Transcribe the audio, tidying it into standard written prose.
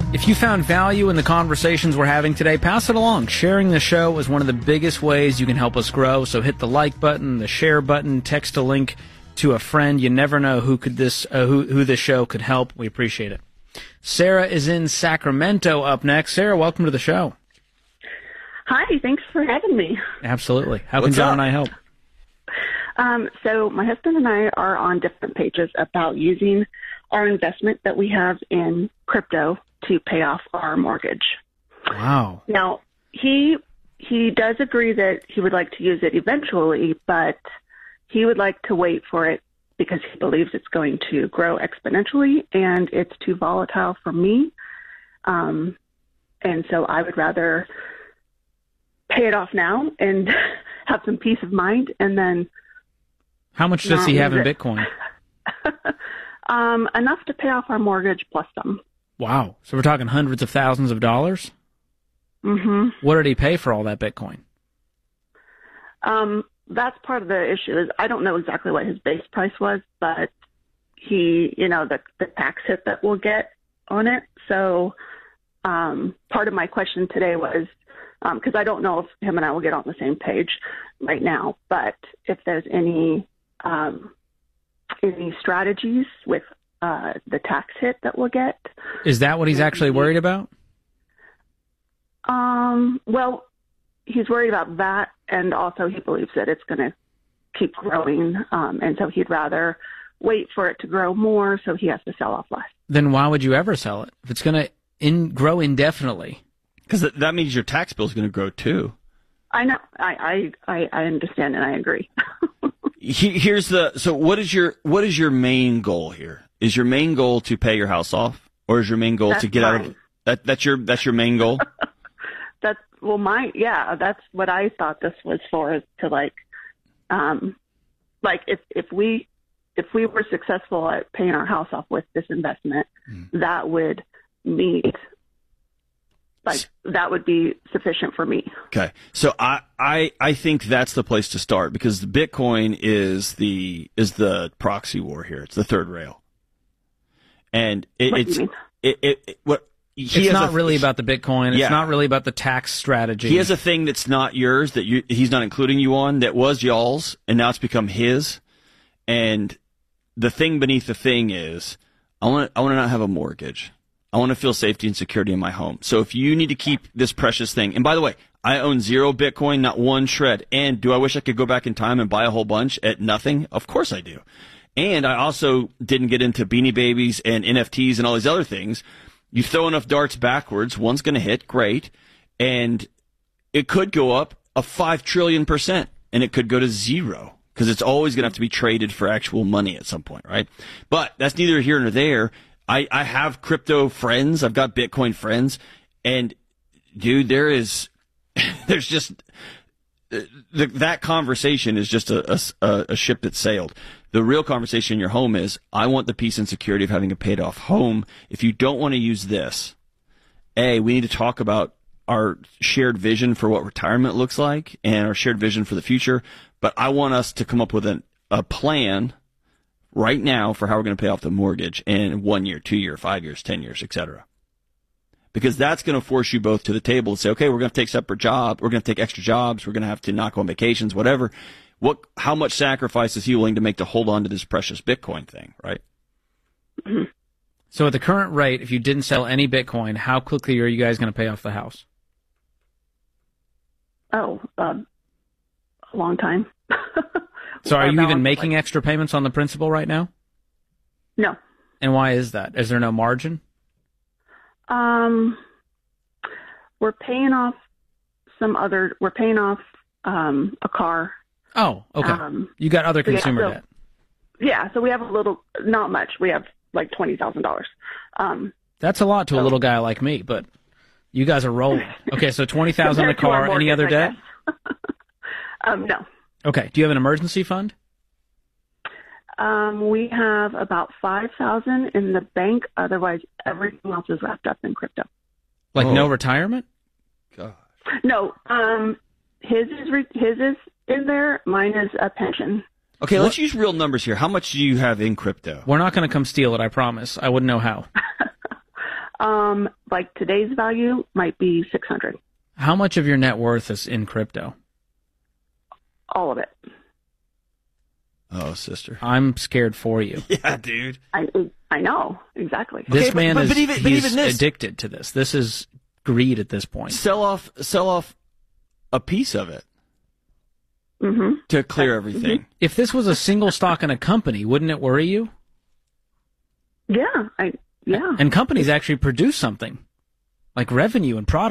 If you found value in the conversations we're having today, pass it along. Sharing the show is one of the biggest ways you can help us grow. So hit the like button, the share button, text a link to a friend. You never know who this show could help. We appreciate it. Sarah is in Sacramento up next. Sarah, welcome to the show. Hi, thanks for having me. Absolutely. How can John and I help? So my husband and I are on different pages about using our investment that we have in crypto to pay off our mortgage. Wow. Now, he does agree that he would like to use it eventually, but he would like to wait for it because he believes it's going to grow exponentially and it's too volatile for me. And so I would rather pay it off now and have some peace of mind and then. How much does he have in Bitcoin? Enough to pay off our mortgage plus some. Wow. So we're talking hundreds of thousands of dollars? Mm-hmm. What did he pay for all that Bitcoin? That's part of the issue is I don't know exactly what his base price was, but he, the tax hit that we'll get on it. So part of my question today was, because I don't know if him and I will get on the same page right now, but if there's any strategies with the tax hit that we'll get. Is that what he's actually worried about? Well, he's worried about that, and also he believes that it's going to keep growing, and so he'd rather wait for it to grow more, so he has to sell off less. Then why would you ever sell it if it's going to grow indefinitely? Because that means your tax bill is going to grow too. I know. I understand and I agree. So what is your main goal here? Is your main goal to pay your house off, or is your main goal to get out of that? That's your main goal. That's what I thought this was for. Is to if we were successful at paying our house off with this investment, that would meet. That would be sufficient for me. Okay. So I think that's the place to start because the Bitcoin is the proxy war here. It's the third rail. And it's not really about the Bitcoin. It's not really about the tax strategy. He has a thing that's not yours that he's not including you on that was y'all's and now it's become his. And the thing beneath the thing is I want to not have a mortgage. I want to feel safety and security in my home. So if you need to keep this precious thing, and by the way, I own 0 Bitcoin, not one shred. And do I wish I could go back in time and buy a whole bunch at nothing? Of course I do. And I also didn't get into Beanie Babies and NFTs and all these other things. You throw enough darts backwards, one's going to hit, great. And it could go up a 5 trillion%, and it could go to 0 because it's always going to have to be traded for actual money at some point, right? But that's neither here nor there. I have crypto friends. I've got Bitcoin friends. And, dude, there's just that conversation is just a ship that sailed. The real conversation in your home is, I want the peace and security of having a paid off home. If you don't want to use this, we need to talk about our shared vision for what retirement looks like and our shared vision for the future. But I want us to come up with a plan right now for how we're going to pay off the mortgage in 1 year, 2 year, 5 years, 10 years, etc. Because that's going to force you both to the table and say, okay, we're going to take separate jobs, we're going to take extra jobs, we're going to have to knock on vacations, whatever. How much sacrifice is he willing to make to hold on to this precious Bitcoin thing, right? Mm-hmm. So at the current rate, if you didn't sell any Bitcoin, how quickly are you guys going to pay off the house? A long time. So are you even making extra payments on the principal right now? No. And why is that? Is there no margin? We're paying off a car. Oh, okay. You got other consumer debt. Yeah, so we have not much. We have like $20,000. That's a lot to a little guy like me, but you guys are rolling. Okay, so $20,000 on a car. Any other debt? No. Okay. Do you have an emergency fund? We have about $5,000 in the bank. Otherwise, everything else is wrapped up in crypto. Like no retirement? Gosh. No. His is in there. Mine is a pension. Okay, let's use real numbers here. How much do you have in crypto? We're not going to come steal it, I promise. I wouldn't know how. like today's value might be 600. How much of your net worth is in crypto? All of it. Oh, sister. I'm scared for you. Yeah, dude. I know exactly. This Okay, man but is even he's this- addicted to this. This is greed at this point. Sell off a piece of it Mm-hmm. to clear everything. If this was a single stock in a company, wouldn't it worry you? Yeah. And companies actually produce something like revenue and product.